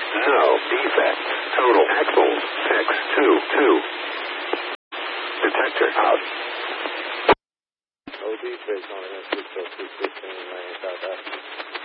No defect. Total axles. X22. Detector out. OD, based on an S602, 15, 90, South Africa.